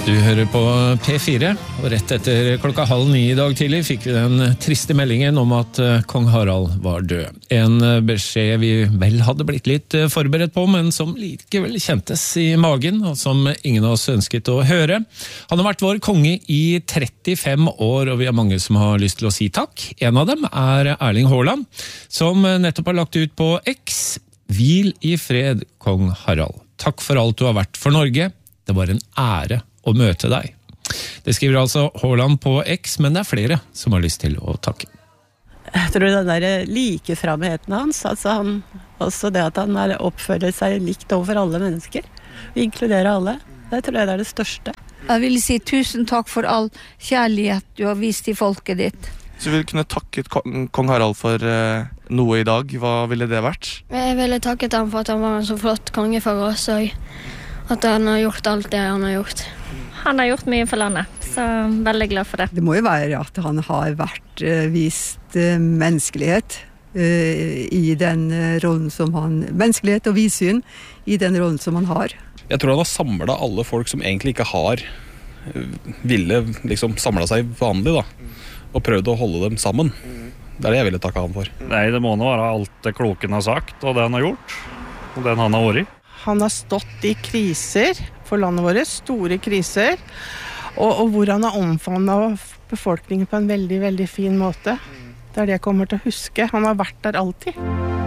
Du hører på P4, og rett etter 8:30 I dag tidlig fikk vi den triste meldingen om at kong Harald var død. En beskjed vi vel hadde blitt litt forberedt på, men som likevel kjentes I magen, og som ingen av oss ønsket å høre. Han har vært vår konge I 35 år, og vi har mange som har lyst til å si takk. En av dem Erling Haaland, som nettopp har lagt ut på X. Hvil I fred, kong Harald. Takk for alt du har vært for Norge. Det var en ære å møte deg. Det skriver altså Haaland på X, men det flere som har lyst til å takke. Jeg tror den der likeframheten hans, også det at han oppfører seg likt overfor alle mennesker, inkluderer alle, det tror jeg det det største. Jeg vil si tusen takk for all kjærlighet du har vist I folket ditt. Så du vil kunne takket kong Harald for noe I dag. Hva ville det vært? Jeg ville takket ham for at han var en så flott konge for oss, og at han har gjort alt det han har gjort. Han har gjort mye for landet, så veldig glad for det. Det må jo være at han har vist menneskelighet I den rollen som han, menneskelighet og vidsyn I den rollen som han har. Jeg tror han har samlet alle folk som egentlig ikke har ville liksom samlet seg vanlig da, og prøvd å holde dem sammen. Det det jeg ville takke han for. Nei, det må nå være alt det kloken har sagt, og det han har gjort, og den han har vært I. Han har stått I kriser for landet vårt, store kriser, og hvor han har omfavnet befolkningen på en veldig, veldig fin måte. Det det jeg kommer til å huske. Han har vært der alltid.